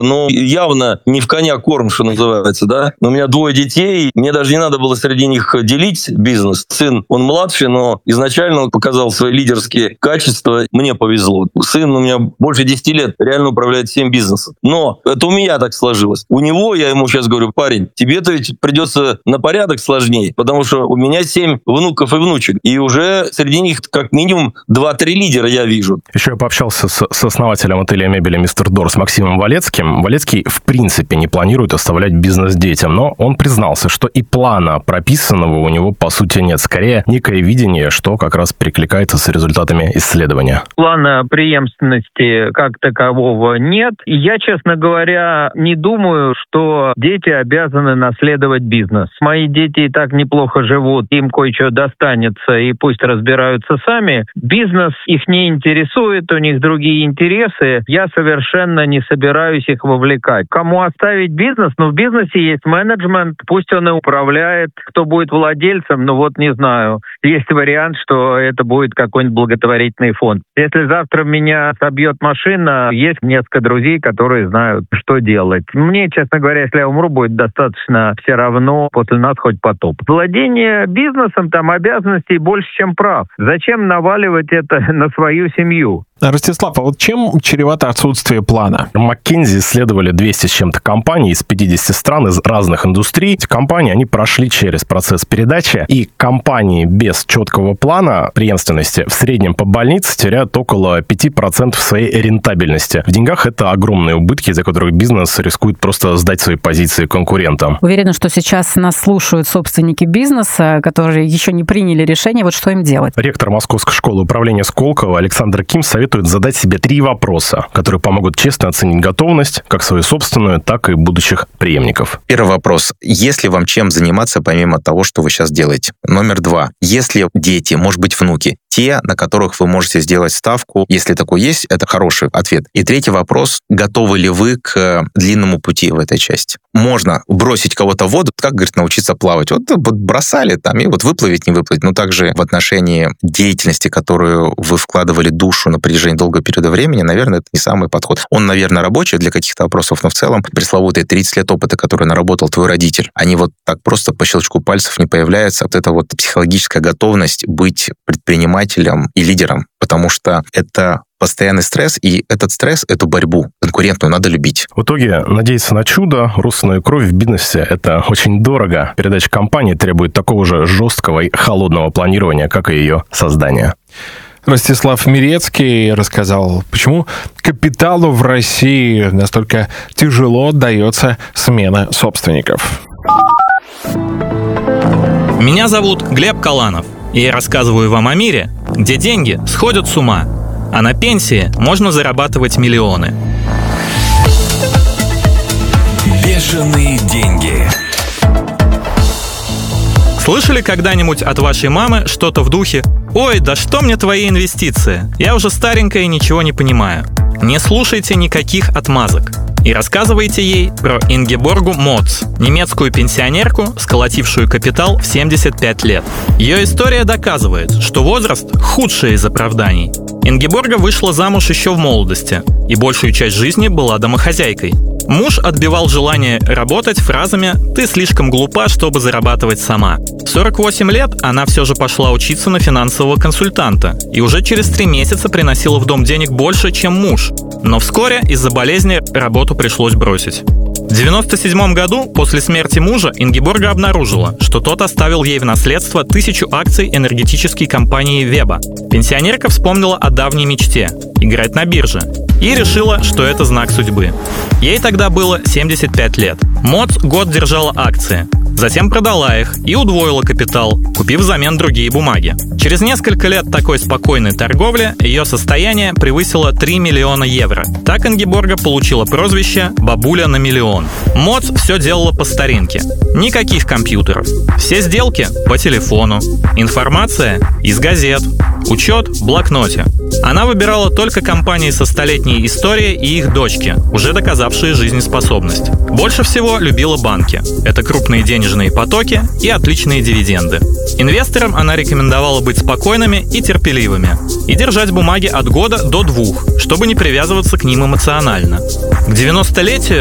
но явно не в коня корм, что называется, да. Но у меня 2 детей, мне даже не надо было среди них делить бизнес. Сын, он младший, но изначально он показал свои лидерские качества. Мне повезло. Сын у меня больше 10 лет реально управляет всем бизнесом. Но это у меня так сложилось. У него, я ему сейчас говорю: парень, тебе-то ведь придется на порядок сложнее, потому что у меня 7 внуков и внучек, и уже среди них как минимум 2-3 лидера я вижу. Еще я пообщался с основателем отеля мебели «Мистер Дор» с Максимом Валецким. Валецкий в принципе не планирует оставлять бизнес детям, но он признался, что и плана прописанного у него по сути нет. Скорее, некое видение, что как раз перекликается с результатами исследования. Плана преемственности как такового нет. И я, честно говоря, не думаю, что дети обязаны наследовать бизнес. Мои дети и так неплохо живут, им кое-что достанется, и пусть разбираются сами. Бизнес их не интересует, у них другие интересы. Я совершенно не собираюсь их вовлекать. Кому оставить бизнес? В бизнесе есть менеджмент, пусть он и управляет. Кто будет владельцем? Не знаю. Есть вариант, что это будет какой-нибудь благотворительный фонд. Если завтра меня собьет машина, есть несколько друзей, которые знают, что делать. Мне, честно говоря, если я умру, будет достаточно все равно, после нас хоть потоп. Владение бизнесом, обязанностей больше, чем прав. Зачем наваливать это на свою семью? Ростислав, а чем чревато отсутствие плана? McKinsey исследовали 200 с чем-то компаний из 50 стран, из разных индустрий. Эти компании, они прошли через процесс передачи, и компании без четкого плана преемственности в среднем по больнице теряют около 5% своей рентабельности. В деньгах это огромные убытки, из-за которых бизнес рискует просто сдать свои позиции конкурентам. Уверена, что сейчас нас слушают собственники бизнеса, которые еще не приняли решение, что им делать. Ректор Московской школы управления Сколково Александр Ким советует задать себе 3 вопроса, которые помогут честно оценить готовность, как свою собственную, так и будущих преемников. Первый вопрос. Есть ли вам чем заниматься, помимо того, что вы сейчас делаете? Номер 2. Есть ли дети, может быть, внуки, те, на которых вы можете сделать ставку? Если такой есть, это хороший ответ. И 3-й вопрос. Готовы ли вы к длинному пути в этой части? Можно бросить кого-то в воду, как, говорит, научиться плавать. Бросали и выплывет, не выплывет. Но также в отношении деятельности, которую вы вкладывали душу на протяжении долгого периода времени, наверное, это не самый подход. Он, наверное, рабочий для каких-то вопросов, но в целом пресловутые 30 лет опыта, который наработал твой родитель, они так просто по щелчку пальцев не появляются. Это психологическая готовность быть предпринимателем и лидером, потому что это постоянный стресс, и этот стресс, эту борьбу конкурентную надо любить. В итоге надеяться на чудо, родственную кровь в бизнесе – это очень дорого. Передача компании требует такого же жесткого и холодного планирования, как и ее создание. Ростислав Мирецкий рассказал, почему капиталу в России настолько тяжело дается смена собственников. Меня зовут Глеб Каланов, и я рассказываю вам о мире, где деньги сходят с ума, а на пенсии можно зарабатывать миллионы. Бешеные деньги. Слышали когда-нибудь от вашей мамы что-то в духе: «Ой, да что мне твои инвестиции? Я уже старенькая и ничего не понимаю». Не слушайте никаких отмазок. И рассказывайте ей про Ингеборгу Моц, немецкую пенсионерку, сколотившую капитал в 75 лет. Ее история доказывает, что возраст – худшее из оправданий. Ингеборга вышла замуж еще в молодости и большую часть жизни была домохозяйкой. Муж отбивал желание работать фразами «ты слишком глупа, чтобы зарабатывать сама». В 48 лет она все же пошла учиться на финансового консультанта и уже через 3 месяца приносила в дом денег больше, чем муж. Но вскоре из-за болезни работу пришлось бросить. В 1997 году, после смерти мужа, Ингеборга обнаружила, что тот оставил ей в наследство 1000 акций энергетической компании Веба. Пенсионерка вспомнила о давней мечте – играть на бирже. И решила, что это знак судьбы. Ей тогда было 75 лет. Моц год держала акции. Затем продала их и удвоила капитал, купив взамен другие бумаги. Через несколько лет такой спокойной торговли ее состояние превысило 3 миллиона евро. Так Ингеборга получила прозвище «бабуля на миллион». Моц все делала по старинке. Никаких компьютеров. Все сделки по телефону. Информация из газет. Учет в блокноте. Она выбирала только компании со столетней историей и их дочки, уже доказавшие жизнеспособность. Больше всего любила банки. Это крупные денежные потоки и отличные дивиденды. Инвесторам она рекомендовала быть спокойными и терпеливыми и держать бумаги от года до 2, чтобы не привязываться к ним эмоционально. К 90-летию